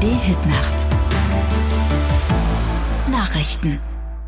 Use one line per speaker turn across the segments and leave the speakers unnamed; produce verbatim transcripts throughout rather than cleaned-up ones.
D Hitnacht. Nachrichten.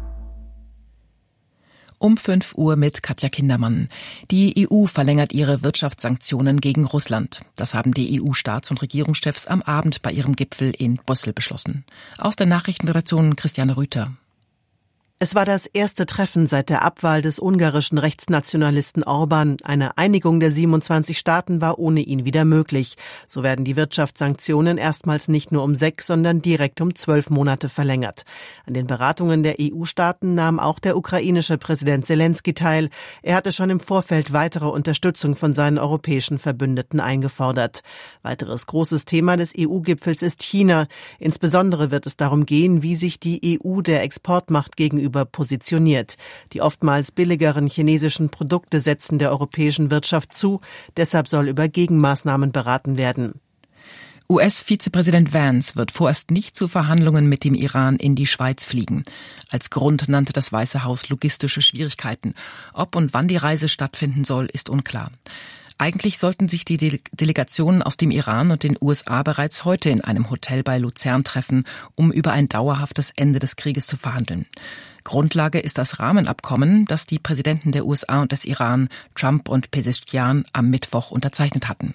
Um fünf Uhr mit Katja Kindermann. Die E U verlängert ihre Wirtschaftssanktionen gegen Russland. Das haben die E U-Staats- und Regierungschefs am Abend bei ihrem Gipfel in Brüssel beschlossen. Aus der Nachrichtenredaktion Christiane Rüther.
Es war das erste Treffen seit der Abwahl des ungarischen Rechtsnationalisten Orban. Eine Einigung der siebenundzwanzig Staaten war ohne ihn wieder möglich. So werden die Wirtschaftssanktionen erstmals nicht nur um sechs, sondern direkt um zwölf Monate verlängert. An den Beratungen der E U-Staaten nahm auch der ukrainische Präsident Selenskyj teil. Er hatte schon im Vorfeld weitere Unterstützung von seinen europäischen Verbündeten eingefordert. Weiteres großes Thema des E U-Gipfels ist China. Insbesondere wird es darum gehen, wie sich die E U der Exportmacht gegenüber positioniert. Die oftmals billigeren chinesischen Produkte setzen der europäischen Wirtschaft zu. Deshalb soll über Gegenmaßnahmen beraten werden.
U S-Vizepräsident Vance wird vorerst nicht zu Verhandlungen mit dem Iran in die Schweiz fliegen. Als Grund nannte das Weiße Haus logistische Schwierigkeiten. Ob und wann die Reise stattfinden soll, ist unklar. Eigentlich sollten sich die Dele- Delegationen aus dem Iran und den U S A bereits heute in einem Hotel bei Luzern treffen, um über ein dauerhaftes Ende des Krieges zu verhandeln. Grundlage ist das Rahmenabkommen, das die Präsidenten der U S A und des Iran, Trump und Pezeshkian, am Mittwoch unterzeichnet hatten.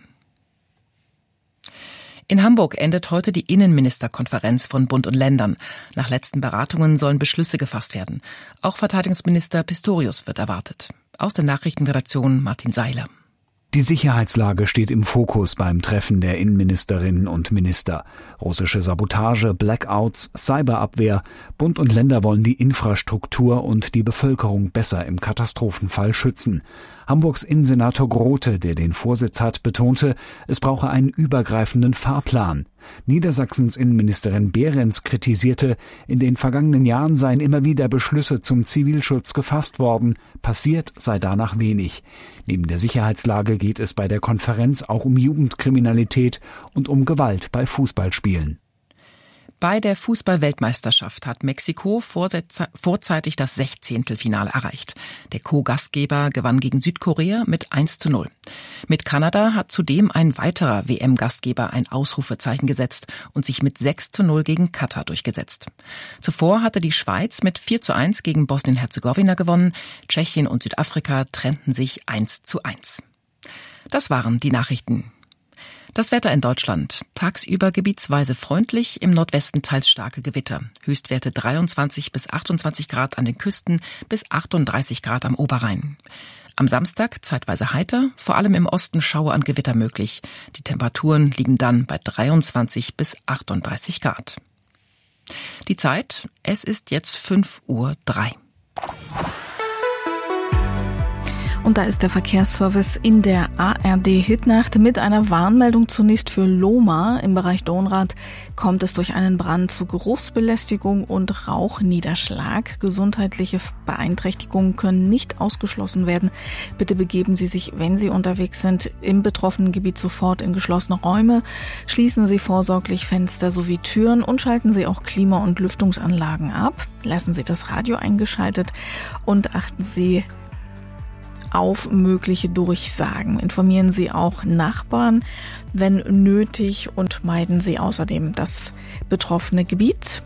In Hamburg endet heute die Innenministerkonferenz von Bund und Ländern. Nach letzten Beratungen sollen Beschlüsse gefasst werden. Auch Verteidigungsminister Pistorius wird erwartet. Aus der Nachrichtenredaktion Martin Seiler.
Die Sicherheitslage steht im Fokus beim Treffen der Innenministerinnen und Minister. Russische Sabotage, Blackouts, Cyberabwehr. Bund und Länder wollen die Infrastruktur und die Bevölkerung besser im Katastrophenfall schützen. Hamburgs Innensenator Grote, der den Vorsitz hat, betonte, es brauche einen übergreifenden Fahrplan. Niedersachsens Innenministerin Behrens kritisierte, in den vergangenen Jahren seien immer wieder Beschlüsse zum Zivilschutz gefasst worden, passiert sei danach wenig. Neben der Sicherheitslage geht es bei der Konferenz auch um Jugendkriminalität und um Gewalt bei Fußballspielen.
Bei der Fußball-Weltmeisterschaft hat Mexiko vorzeitig das Sechzehntelfinale erreicht. Der Co-Gastgeber gewann gegen Südkorea mit eins zu null. Mit Kanada hat zudem ein weiterer W M-Gastgeber ein Ausrufezeichen gesetzt und sich mit sechs zu null gegen Katar durchgesetzt. Zuvor hatte die Schweiz mit vier zu eins gegen Bosnien-Herzegowina gewonnen. Tschechien und Südafrika trennten sich eins zu eins. Das waren die Nachrichten. Das Wetter in Deutschland. Tagsüber gebietsweise freundlich, im Nordwesten teils starke Gewitter. Höchstwerte dreiundzwanzig bis achtundzwanzig Grad an den Küsten bis achtunddreißig Grad am Oberrhein. Am Samstag zeitweise heiter, vor allem im Osten Schauer und Gewitter möglich. Die Temperaturen liegen dann bei dreiundzwanzig bis achtunddreißig Grad. Die Zeit, es ist jetzt fünf Uhr drei.
Und da ist der Verkehrsservice in der A R D Hitnacht mit einer Warnmeldung zunächst für Lohmar. Im Bereich Dohnrad kommt es durch einen Brand zu Geruchsbelästigung und Rauchniederschlag. Gesundheitliche Beeinträchtigungen können nicht ausgeschlossen werden. Bitte begeben Sie sich, wenn Sie unterwegs sind, im betroffenen Gebiet sofort in geschlossene Räume. Schließen Sie vorsorglich Fenster sowie Türen und schalten Sie auch Klima- und Lüftungsanlagen ab. Lassen Sie das Radio eingeschaltet und achten Sie auf mögliche Durchsagen. Informieren Sie auch Nachbarn, wenn nötig, und meiden Sie außerdem das betroffene Gebiet.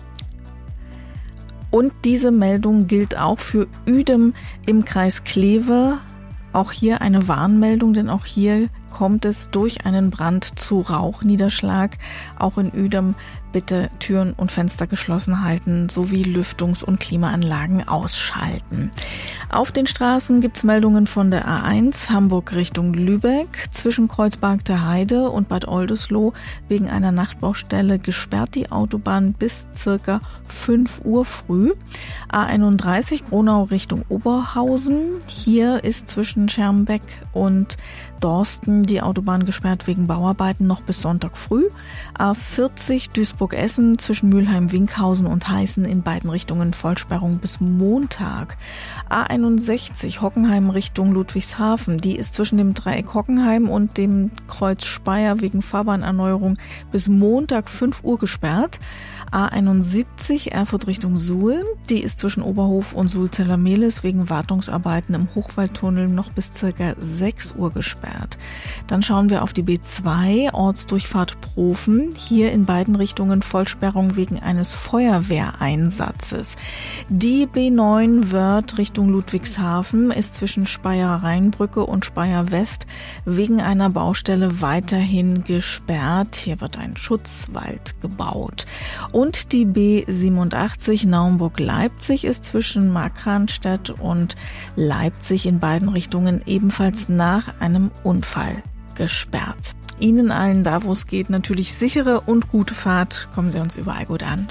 Und diese Meldung gilt auch für Uedem im Kreis Kleve. Auch hier eine Warnmeldung, denn auch hier kommt es durch einen Brand zu Rauchniederschlag. Auch in Uedem bitte Türen und Fenster geschlossen halten sowie Lüftungs- und Klimaanlagen ausschalten. Auf den Straßen gibt es Meldungen von der A eins Hamburg Richtung Lübeck. Zwischen Kreuzberg der Heide und Bad Oldesloe wegen einer Nachtbaustelle gesperrt die Autobahn bis circa fünf Uhr früh. A einunddreißig Gronau Richtung Oberhausen. Hier ist zwischen Schermbeck und Dorsten die Autobahn gesperrt wegen Bauarbeiten noch bis Sonntag früh. A vierzig Duisburg-Essen zwischen Mülheim-Winkhausen und Heißen in beiden Richtungen Vollsperrung bis Montag. A einundsechzig Hockenheim Richtung Ludwigshafen. Die ist zwischen dem Dreieck Hockenheim und dem Kreuz Speyer wegen Fahrbahnerneuerung bis Montag fünf Uhr gesperrt. A einundsiebzig Erfurt Richtung Suhl. Die ist zwischen Oberhof und Suhl-Zellermehlis wegen Wartungsarbeiten im Hochwaldtunnel noch bis circa sechs Uhr gesperrt. Dann schauen wir auf die B zwei, Ortsdurchfahrt Profen. Hier in beiden Richtungen Vollsperrung wegen eines Feuerwehreinsatzes. Die B neun Wörth Richtung Ludwigshafen ist zwischen Speyer-Rheinbrücke und Speyer-West wegen einer Baustelle weiterhin gesperrt. Hier wird ein Schutzwald gebaut. Und die B siebenundachtzig Naumburg-Leipzig ist zwischen Markranstädt und Leipzig in beiden Richtungen ebenfalls nach einem Unfall gesperrt. Ihnen allen, da wo es geht, natürlich sichere und gute Fahrt. Kommen Sie uns überall gut an.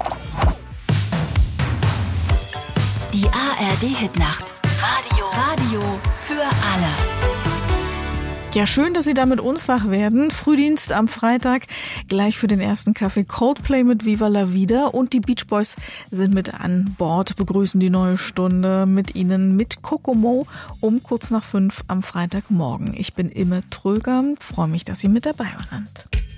Die A R D-Hitnacht. Radio. Radio für alle.
Ja, schön, dass Sie da mit uns wach werden. Frühdienst am Freitag, gleich für den ersten Kaffee Coldplay mit Viva la Vida. Und die Beach Boys sind mit an Bord, begrüßen die neue Stunde mit Ihnen mit Kokomo um kurz nach fünf am Freitagmorgen. Ich bin Imme Tröger, freue mich, dass Sie mit dabei waren.